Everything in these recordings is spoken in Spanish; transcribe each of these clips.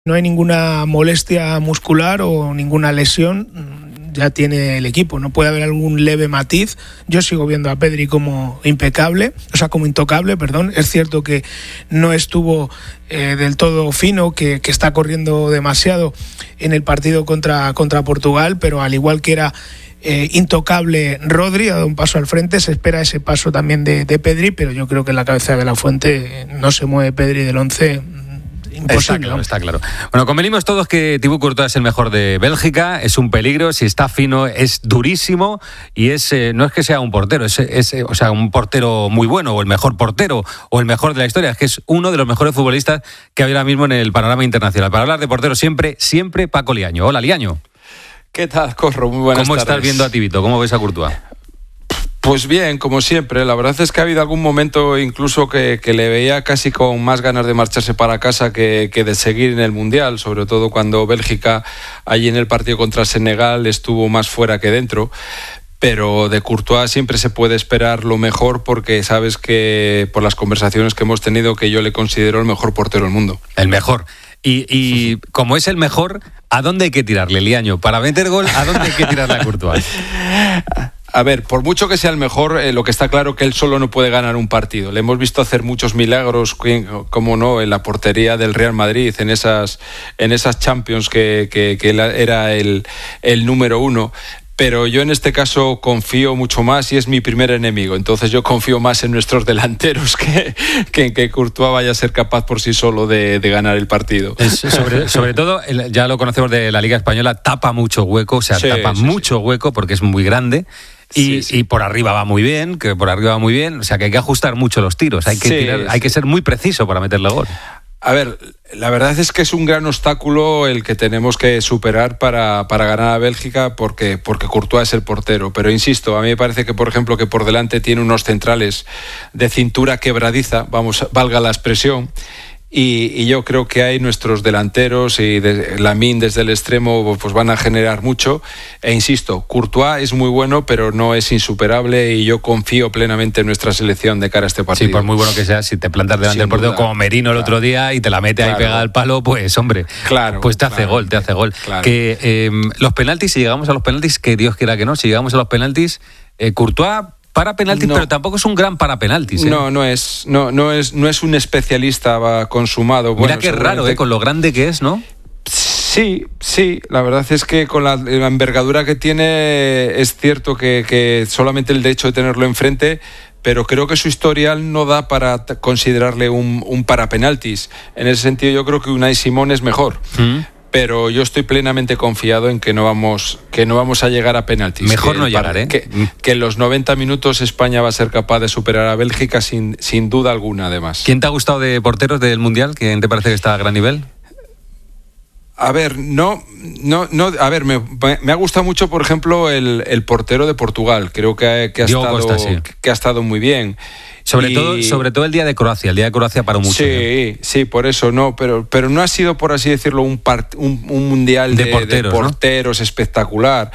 no hay ninguna molestia muscular o ninguna lesión, ya tiene el equipo. No puede haber algún leve matiz. Yo sigo viendo a Pedri como como intocable, perdón. Es cierto que no estuvo del todo fino, que está corriendo demasiado en el partido contra Portugal, pero al igual que era intocable Rodri, ha dado un paso al frente, se espera ese paso también de Pedri, pero yo creo que en la cabeza de la Fuente no se mueve Pedri del 11. Imposible, está claro. Bueno, convenimos todos que Thibaut Courtois es el mejor de Bélgica, es un peligro, si está fino es durísimo y no es que sea un portero, es un portero muy bueno o el mejor portero o el mejor de la historia, es que es uno de los mejores futbolistas que hay ahora mismo en el panorama internacional. Para hablar de portero siempre Paco Liaño. Hola, Liaño. ¿Qué tal, Corro? Muy buenas tardes. ¿Cómo estás viendo a Tibito? ¿Cómo ves a Courtois? Pues bien, como siempre. La verdad es que ha habido algún momento incluso que le veía casi con más ganas de marcharse para casa que de seguir en el Mundial, sobre todo cuando Bélgica, allí en el partido contra Senegal, estuvo más fuera que dentro. Pero de Courtois siempre se puede esperar lo mejor, porque sabes que por las conversaciones que hemos tenido que yo le considero el mejor portero del mundo. El mejor. Y como es el mejor, ¿a dónde hay que tirarle, Liaño? Para meter gol, ¿a dónde hay que tirarle a Courtois? A ver, por mucho que sea el mejor, lo que está claro que él solo no puede ganar un partido. Le hemos visto hacer muchos milagros, como no, en la portería del Real Madrid, en esas Champions que él era el número uno. Pero yo en este caso confío mucho más y es mi primer enemigo. Entonces yo confío más en nuestros delanteros que en que Courtois vaya a ser capaz por sí solo de ganar el partido. Sobre todo, ya lo conocemos de la Liga Española, tapa mucho hueco, mucho hueco porque es muy grande. Y por arriba va muy bien, o sea que hay que ajustar mucho los tiros, hay que ser muy preciso para meterle gol. A ver, la verdad es que es un gran obstáculo el que tenemos que superar para ganar a Bélgica, porque Courtois es el portero. Pero insisto, a mí me parece que, por ejemplo, que por delante tiene unos centrales de cintura quebradiza, valga la expresión. Y yo creo que ahí nuestros delanteros y Lamine desde el extremo pues van a generar mucho. E insisto, Courtois es muy bueno, pero no es insuperable, y yo confío plenamente en nuestra selección de cara a este partido. Sí, por muy bueno que sea, si te plantas delante del portero como Merino el otro día y te la mete ahí pegada al palo, pues hombre, pues te hace gol. Claro. Que los penaltis, si llegamos a los penaltis, que Dios quiera que no, si llegamos a los penaltis, Courtois para penaltis, pero tampoco es un gran para penaltis. No es un especialista consumado. Mira qué raro, con lo grande que es, ¿no? Sí, la verdad es que con la envergadura que tiene es cierto que solamente el hecho de tenerlo enfrente, pero creo que su historial no da para considerarle un para penaltis. En ese sentido yo creo que Unai Simón es mejor. Pero yo estoy plenamente confiado en que no vamos a llegar a penaltis. Mejor no llegar, ¿eh? Que en los 90 minutos España va a ser capaz de superar a Bélgica sin duda alguna, además. ¿Quién te ha gustado de porteros del Mundial? ¿Quién te parece que está a gran nivel? A ver, a ver, me ha gustado mucho, por ejemplo, el portero de Portugal. Creo que ha estado muy bien. Sobre todo el día de Croacia paró mucho. Sí, por eso no, pero no ha sido, por así decirlo, un mundial de porteros, ¿no? Espectacular.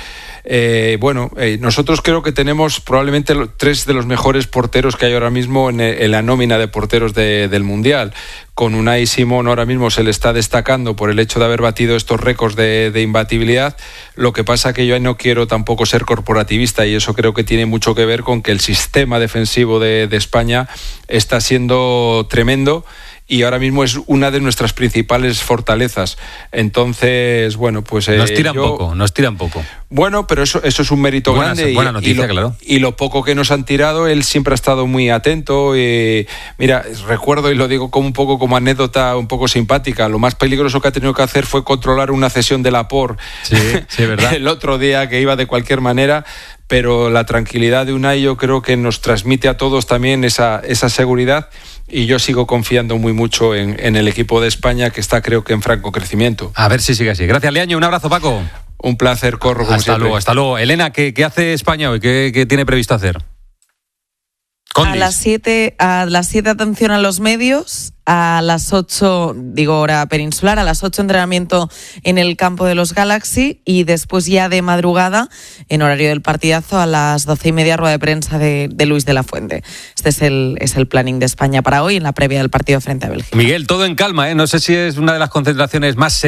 Nosotros creo que tenemos probablemente 3 de los mejores porteros que hay ahora mismo en la nómina de porteros del mundial. Con Unai Simón ahora mismo se le está destacando por el hecho de haber batido estos récords de imbatibilidad. Lo que pasa que yo no quiero tampoco ser corporativista, y eso creo que tiene mucho que ver con que el sistema defensivo de España está siendo tremendo, y ahora mismo es una de nuestras principales fortalezas. Entonces, bueno, pues nos tiran poco. Bueno, pero eso es un mérito grande. Buena noticia, claro. Y lo poco que nos han tirado, él siempre ha estado muy atento. Mira, recuerdo, y lo digo como un poco como anécdota un poco simpática, lo más peligroso que ha tenido que hacer fue controlar una cesión de Laporte. Sí, ¿verdad? El otro día, que iba de cualquier manera. Pero la tranquilidad de Unai yo creo que nos transmite a todos también esa seguridad, y yo sigo confiando muy mucho en el equipo de España, que está, creo que, en franco crecimiento. A ver si sigue así. Gracias, Liaño. Un abrazo, Paco. Un placer, Corro, como siempre. Hasta luego. Elena, ¿qué hace España hoy? ¿Qué tiene previsto hacer? Condis. A las 7 atención a los medios, a las 8, digo hora peninsular, a las 8 entrenamiento en el campo de los Galaxy y después ya de madrugada, en horario del partidazo, a las 12:30 rueda de prensa de Luis de la Fuente. Este es el planning de España para hoy en la previa del partido frente a Bélgica. Miguel, todo en calma, ¿eh? No sé si es una de las concentraciones más